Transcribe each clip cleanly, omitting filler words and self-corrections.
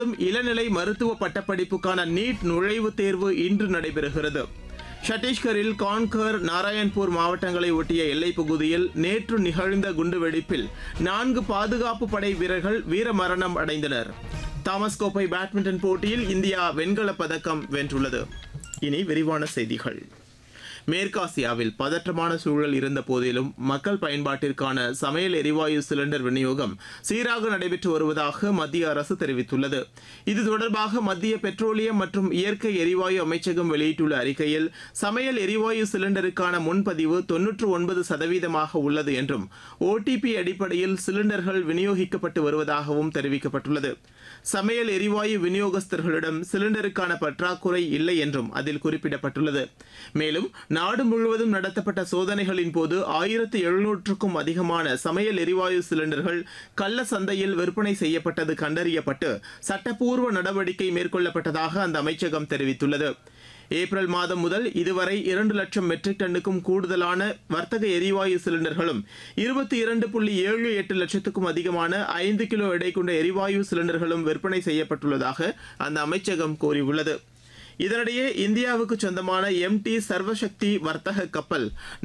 இளநிலை மருத்துவ பட்டப்படிப்புக்கான நீட் நுழைவுத் தேர்வு இன்று நடைபெறுகிறது. சத்தீஸ்கரில் கான்கர், நாராயண்பூர் மாவட்டங்களை ஒட்டிய எல்லைப் பகுதியில் நேற்று நிகழ்ந்த குண்டுவெடிப்பில் 4 பாதுகாப்பு படை வீரர்கள் வீரமரணம் அடைந்தனர். தாமஸ் கோப்பை பேட்மிண்டன் போட்டியில் இந்தியா வெண்கலப் பதக்கம் வென்றுள்ளது. இனி விரிவான செய்திகள். மேற்காசியாவில் பதற்றமான சூழல் இருந்த போதிலும் மக்கள் பயன்பாட்டிற்கான சமையல் எரிவாயு சிலிண்டர் விநியோகம் சீராக நடைபெற்று வருவதாக மத்திய அரசு தெரிவித்துள்ளது. இது தொடர்பாக மத்திய பெட்ரோலியம் மற்றும் இயற்கை எரிவாயு அமைச்சகம் வெளியிட்டுள்ள அறிக்கையில், சமையல் எரிவாயு சிலிண்டருக்கான முன்பதிவு 99% உள்ளது என்றும், OTP அடிப்படையில் சிலிண்டர்கள் விநியோகிக்கப்பட்டு வருவதாகவும் தெரிவிக்கப்பட்டுள்ளது. சமையல் எரிவாயு விநியோகஸ்தர்களிடம் சிலிண்டருக்கான பற்றாக்குறை இல்லை என்றும் அதில் குறிப்பிடப்பட்டுள்ளது. மேலும் நாடு முழுவதும் நடத்தப்பட்ட சோதனைகளின் போது 1700க்கும் அதிகமான சமையல் எரிவாயு சிலிண்டர்கள் கள்ள சந்தையில் விற்பனை செய்யப்பட்டது கண்டறியப்பட்டு சட்டப்பூர்வ நடவடிக்கை மேற்கொள்ளப்பட்டதாக அந்த அமைச்சகம் தெரிவித்துள்ளது. ஏப்ரல் மாதம் முதல் இதுவரை 2 லட்சம் மெட்ரிக் டன்னுக்கும் கூடுதலான வர்த்தக எரிவாயு சிலிண்டர்களும் 22.78 லட்சத்துக்கும் அதிகமான 5 கிலோ எடை கொண்ட எரிவாயு சிலிண்டர்களும் விற்பனை செய்யப்பட்டுள்ளதாக அந்த அமைச்சகம் கூறியுள்ளது. இதனிடையே இந்தியாவுக்கு சொந்தமான MT சர்வசக்தி வர்த்தக கப்பல்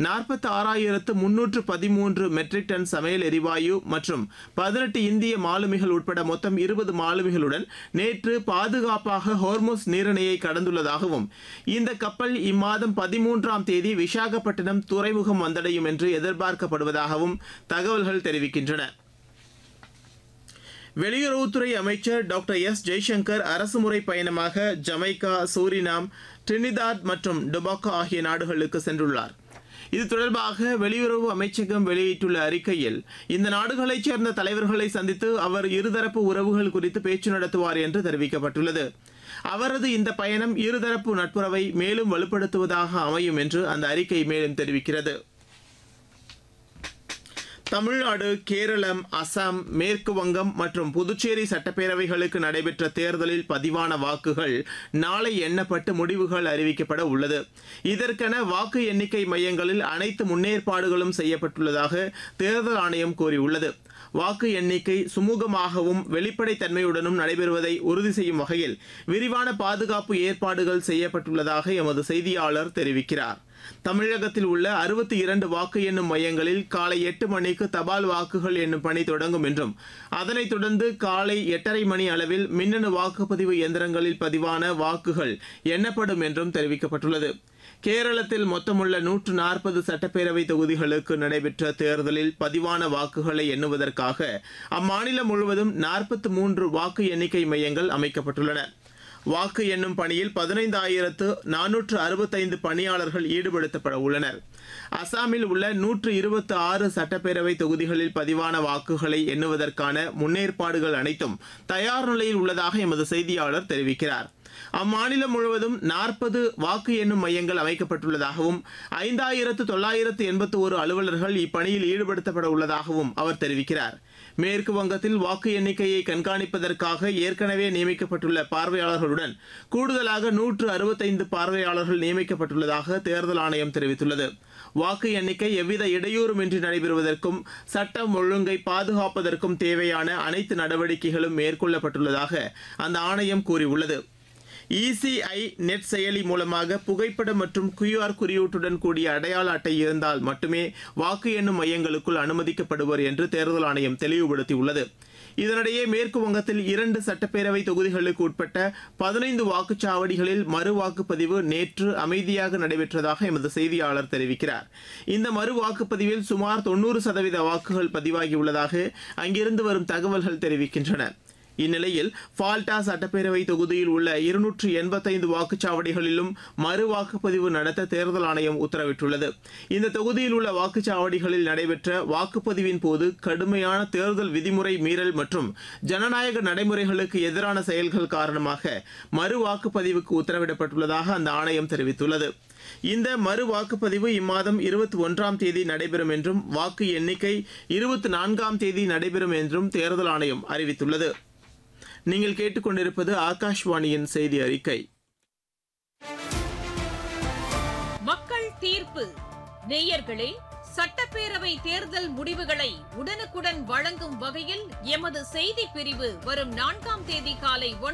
46,313 மெட்ரிக் டன் சமையல் எரிவாயு மற்றும் 18 இந்திய மாலுமிகள் உட்பட மொத்தம் 20 மாலுமிகளுடன் நேற்று பாதுகாப்பாக ஹோர்முஸ் நீரிணையை கடந்துள்ளதாகவும், இந்த கப்பல் இம்மாதம் 13ஆம் தேதி விசாகப்பட்டினம் துறைமுகம் வந்தடையும் என்று எதிர்பார்க்கப்படுவதாகவும் தகவல்கள் தெரிவிக்கின்றன. வெளியுறவுத்துறை அமைச்சர் டாக்டர் ஜெய்சங்கர் அரசுமுறை பயணமாக ஜமைக்கா, சூரினாம், டிரினிதாத் மற்றும் டொபாகோ ஆகிய நாடுகளுக்கு சென்றுள்ளார். இது தொடர்பாக வெளியுறவு அமைச்சகம் வெளியிட்டுள்ள அறிக்கையில், இந்த நாடுகளைச் சேர்ந்த தலைவர்களை சந்தித்து அவர் இருதரப்பு உறவுகள் குறித்து பேச்சு நடத்துவார் என்று தெரிவிக்கப்பட்டுள்ளது. அவரது இந்த பயணம் இருதரப்பு நட்புறவை மேலும் வலுப்படுத்துவதாக அமையும் என்று அந்த அறிக்கை மேலும் தெரிவிக்கிறது. தமிழ்நாடு, கேரளம், அசாம், மேற்கு வங்கம் மற்றும் புதுச்சேரி சட்டப்பேரவைகளுக்கு நடைபெற்ற தேர்தலில் பதிவான வாக்குகள் நாளை எண்ணப்பட்டு முடிவுகள் அறிவிக்கப்பட உள்ளது. இதற்கென வாக்கு எண்ணிக்கை மையங்களில் அனைத்து முன்னேற்பாடுகளும் செய்யப்பட்டுள்ளதாக தேர்தல் ஆணையம் கூறியுள்ளது. வாக்கு எண்ணிக்கை சுமூகமாகவும் வெளிப்படைத்தன்மையுடனும் நடைபெறுவதை உறுதி செய்யும் வகையில் விரிவான பாதுகாப்பு ஏற்பாடுகள் செய்யப்பட்டுள்ளதாக எமது செய்தியாளர் தெரிவிக்கிறார். தமிழகத்தில் உள்ள 62 வாக்கு எண்ணும் மையங்களில் காலை 8 மணிக்கு தபால் வாக்குகள் எண்ணும் பணி தொடங்கும் என்றும், அதனைத் தொடர்ந்து காலை 8:30 மணி அளவில் மின்னணு வாக்குப்பதிவு இயந்திரங்களில் பதிவான வாக்குகள் எண்ணப்படும் என்றும் தெரிவிக்கப்பட்டுள்ளது. கேரளத்தில் மொத்தமுள்ள 140 சட்டப்பேரவை தொகுதிகளுக்கு நடைபெற்ற தேர்தலில் பதிவான வாக்குகளை எண்ணுவதற்காக அம்மாநிலம் முழுவதும் 43 வாக்கு எண்ணிக்கை மையங்கள் அமைக்கப்பட்டுள்ளன. வாக்கு எண்ணும் பணியில் 15,465 பணியாளர்கள் ஈடுபடுத்தப்பட உள்ளனர். அசாமில் உள்ள 126 சட்டப்பேரவை தொகுதிகளில் பதிவான வாக்குகளை எண்ணுவதற்கான முன்னேற்பாடுகள் அனைத்தும் தயார் நிலையில் உள்ளதாக எமது செய்தியாளர் தெரிவிக்கிறார். அம்மாநிலம் முழுவதும் 40 வாக்கு எண்ணும் மையங்கள் அமைக்கப்பட்டுள்ளதாகவும் 5,981 அலுவலர்கள் இப்பணியில் ஈடுபடுத்தப்பட உள்ளதாகவும் அவர் தெரிவிக்கிறார். மேற்கு வங்கத்தில் வாக்கு எண்ணிக்கையை கண்காணிப்பதற்காக ஏற்கனவே நியமிக்கப்பட்டுள்ள பார்வையாளர்களுடன் கூடுதலாக 165 பார்வையாளர்கள் நியமிக்கப்பட்டுள்ளதாக தேர்தல் ஆணையம் தெரிவித்துள்ளது. வாக்கு எண்ணிக்கை எவ்வித இடையூறுமின்றி நடைபெறுவதற்கும் சட்டம் ஒழுங்கை பாதுகாப்பதற்கும் தேவையான அனைத்து நடவடிக்கைகளும் மேற்கொள்ளப்பட்டுள்ளதாக அந்த ஆணையம் கூறியுள்ளது. ECI நெட் செயலி மூலமாக புகைப்படம் மற்றும் QR குறியீட்டுடன் கூடிய அடையாள அட்டை இருந்தால் மட்டுமே வாக்கு எண்ணும் மையங்களுக்குள் அனுமதிக்கப்படுவர் என்று தேர்தல் ஆணையம் தெளிவுபடுத்தியுள்ளது. இதனிடையே மேற்கு வங்கத்தில் 2 சட்டப்பேரவை தொகுதிகளுக்கு உட்பட்ட 15 வாக்குச்சாவடிகளில் மறு வாக்குப்பதிவு நேற்று அமைதியாக நடைபெற்றதாக எமது செய்தியாளர் தெரிவிக்கிறார். இந்த மறு வாக்குப்பதிவில் சுமார் 90% வாக்குகள் பதிவாகியுள்ளதாக அங்கிருந்து வரும் தகவல்கள் தெரிவிக்கின்றன. இந்நிலையில் ஃபால்டா சட்டப்பேரவை தொகுதியில் உள்ள 285 வாக்குச்சாவடிகளிலும் மறு வாக்குப்பதிவு நடத்த தேர்தல் ஆணையம் உத்தரவிட்டுள்ளது. இந்த தொகுதியில் உள்ள வாக்குச்சாவடிகளில் நடைபெற்ற வாக்குப்பதிவின் போது கடுமையான தேர்தல் விதிமுறை மீறல் மற்றும் ஜனநாயக நடைமுறைகளுக்கு எதிரான செயல்கள் காரணமாக மறு வாக்குப்பதிவுக்கு உத்தரவிடப்பட்டுள்ளதாக அந்த ஆணையம் தெரிவித்துள்ளது. இந்த மறு வாக்குப்பதிவு இம்மாதம் 21ஆம் தேதி நடைபெறும் என்றும் வாக்கு எண்ணிக்கை 24ஆம் தேதி நடைபெறும் என்றும் தேர்தல் ஆணையம் அறிவித்துள்ளது. நீங்கள் கேட்டுக்கொண்டிருப்பது ஆகாஷ்வாணியின் செய்தி அறிக்கை. மக்கள் தீர்ப்பு நேயர்களே, சட்டப்பேரவை சட்டப்பேரவை தேர்தல் முடிவுகளை உடனுக்குடன் வழங்கும் வகையில் எமது செய்திப் பிரிவு வரும் 4ஆம் தேதி காலை